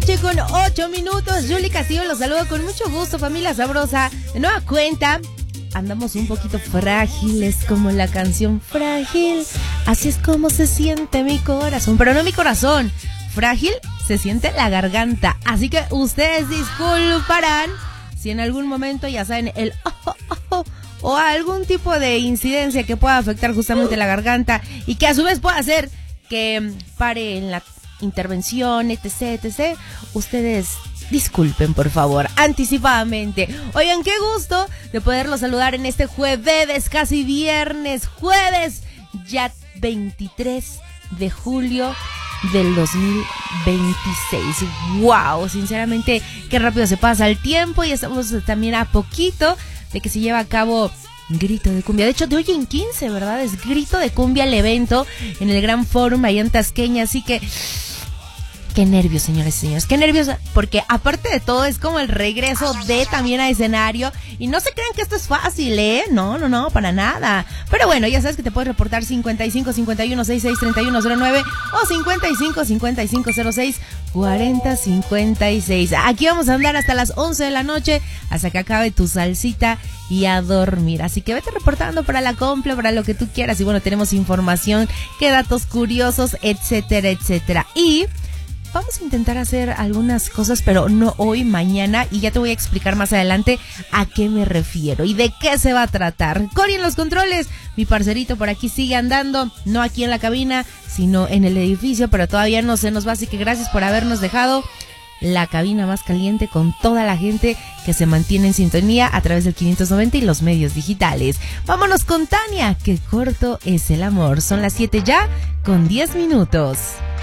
noche con 8 minutos. Julie Castillo los saludo con mucho gusto, familia sabrosa. De nueva cuenta, andamos un poquito frágiles como la canción Frágil. Así es como se siente mi corazón, pero no mi corazón. Frágil se siente la garganta. Así que ustedes disculparán si en algún momento, ya saben, el o algún tipo de incidencia que pueda afectar justamente la garganta y que a su vez pueda hacer que pare en la intervención, etc. Ustedes disculpen, por favor, anticipadamente. Oigan, qué gusto de poderlos saludar en este jueves, casi viernes, jueves ya 23 de julio del 2026. Wow, sinceramente, qué rápido se pasa el tiempo y estamos también a poquito de que se lleva a cabo Grito de Cumbia. De hecho, de hoy en 15, ¿verdad? Es Grito de Cumbia el evento en el Gran Fórum allá en Tasqueña, así que qué nervios, señores y señores, qué nervios, porque aparte de todo es como el regreso de también a escenario y no se crean que esto es fácil, no, para nada. Pero bueno, ya sabes que te puedes reportar 55 51 66 31 09 o 55 55 06 40 56. Aquí vamos a andar hasta las 11 de la noche, hasta que acabe tu salsita y a dormir. Así que vete reportando para la compra, para lo que tú quieras. Y bueno, tenemos información, qué datos curiosos, etcétera. Y vamos a intentar hacer algunas cosas, pero no hoy, mañana, y ya te voy a explicar más adelante a qué me refiero y de qué se va a tratar. Cori en los controles, mi parcerito por aquí sigue andando, no aquí en la cabina, sino en el edificio, pero todavía no se nos va, así que gracias por habernos dejado la cabina más caliente con toda la gente que se mantiene en sintonía a través del 590 y los medios digitales. Vámonos con Tania, qué corto es el amor. Son las 7 ya, con 10 minutos.